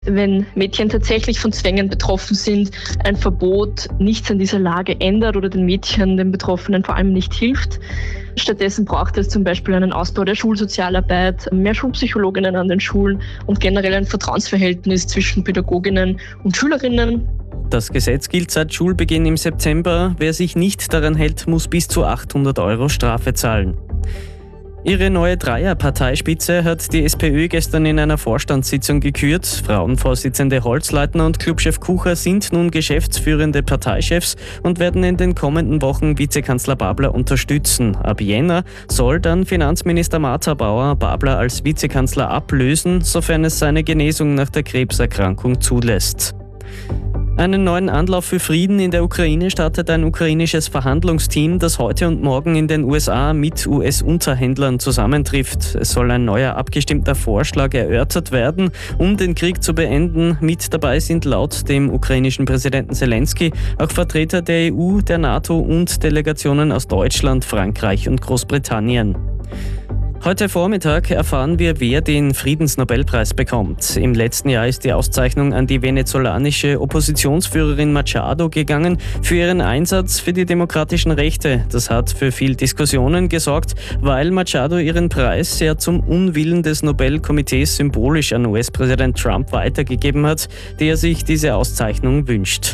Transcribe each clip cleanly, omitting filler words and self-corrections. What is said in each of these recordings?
Wenn Mädchen tatsächlich von Zwängen betroffen sind, ein Verbot nichts an dieser Lage ändert oder den Mädchen, den Betroffenen vor allem nicht hilft. Stattdessen braucht es zum Beispiel einen Ausbau der Schulsozialarbeit, mehr Schulpsychologinnen an den Schulen und generell ein Vertrauensverhältnis zwischen Pädagoginnen und Schülerinnen. Das Gesetz gilt seit Schulbeginn im September. Wer sich nicht daran hält, muss bis zu 800 € Strafe zahlen. Ihre neue Dreierparteispitze hat die SPÖ gestern in einer Vorstandssitzung gekürt. Frauenvorsitzende Holzleitner und Clubchef Kucher sind nun geschäftsführende Parteichefs und werden in den kommenden Wochen Vizekanzler Babler unterstützen. Ab Jänner soll dann Finanzminister Martha Bauer Babler als Vizekanzler ablösen, sofern es seine Genesung nach der Krebserkrankung zulässt. Einen neuen Anlauf für Frieden in der Ukraine startet ein ukrainisches Verhandlungsteam, das heute und morgen in den USA mit US-Unterhändlern zusammentrifft. Es soll ein neuer abgestimmter Vorschlag erörtert werden, um den Krieg zu beenden. Mit dabei sind laut dem ukrainischen Präsidenten Zelensky auch Vertreter der EU, der NATO und Delegationen aus Deutschland, Frankreich und Großbritannien. Heute Vormittag erfahren wir, wer den Friedensnobelpreis bekommt. Im letzten Jahr ist die Auszeichnung an die venezolanische Oppositionsführerin Machado gegangen für ihren Einsatz für die demokratischen Rechte. Das hat für viel Diskussionen gesorgt, weil Machado ihren Preis ja zum Unwillen des Nobelkomitees symbolisch an US-Präsident Trump weitergegeben hat, der sich diese Auszeichnung wünscht.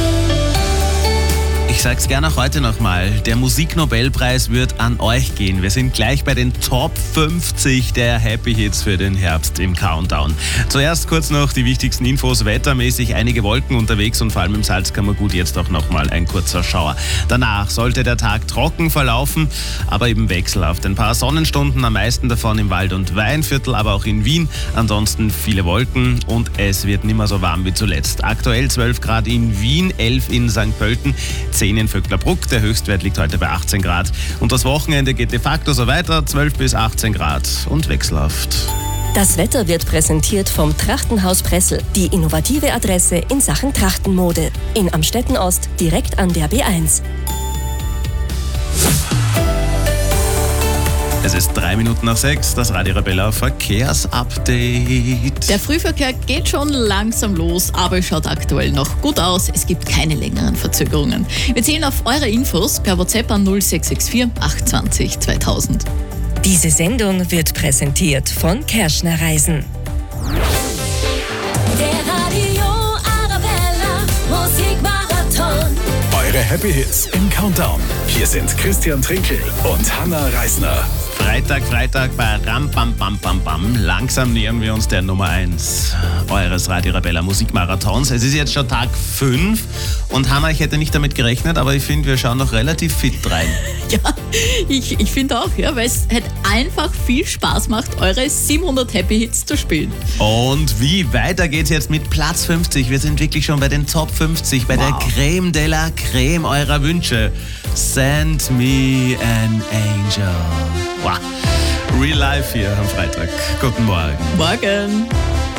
Ich sag's gerne auch heute nochmal, der Musiknobelpreis wird an euch gehen. Wir sind gleich bei den Top 50 der Happy Hits für den Herbst im Countdown. Zuerst kurz noch die wichtigsten Infos. Wettermäßig einige Wolken unterwegs und vor allem im Salzkammergut jetzt auch nochmal ein kurzer Schauer. Danach sollte der Tag trocken verlaufen, aber eben wechselhaft. Ein paar Sonnenstunden, am meisten davon im Wald- und Weinviertel, aber auch in Wien. Ansonsten viele Wolken und es wird nicht mehr so warm wie zuletzt. Aktuell 12 Grad in Wien, 11 in St. Pölten, 10 in Vöcklerbruck. Der Höchstwert liegt heute bei 18 Grad. Und das Wochenende geht de facto so weiter, 12 bis 18 Grad und wechselhaft. Das Wetter wird präsentiert vom Trachtenhaus Pressel, die innovative Adresse in Sachen Trachtenmode. In Amstetten Ost, direkt an der B1. Es ist 6:03, das Radio Arabella Verkehrsupdate. Der Frühverkehr geht schon langsam los, aber es schaut aktuell noch gut aus. Es gibt keine längeren Verzögerungen. Wir zählen auf eure Infos per WhatsApp an 0664 820 2000. Diese Sendung wird präsentiert von Kerschner Reisen. Der Radio Arabella Musikmarathon. Eure Happy Hits im Countdown. Hier sind Christian Trinkel und Hanna Reisner. Freitag bei Ram Bam Bam Bam Bam. Langsam nähern wir uns der Nummer 1 eures Radio Arabella Musikmarathons. Es ist jetzt schon Tag 5 und Hanna, ich hätte nicht damit gerechnet, aber ich finde, wir schauen noch relativ fit rein. Ja, ich finde auch, ja, weil es halt einfach viel Spaß macht, eure 700 Happy Hits zu spielen. Und wie weiter geht's jetzt mit Platz 50? Wir sind wirklich schon bei den Top 50, bei der Creme de la Creme eurer Wünsche. Send me an angel. Wow. Real Life hier am Freitag. Guten Morgen. Morgen.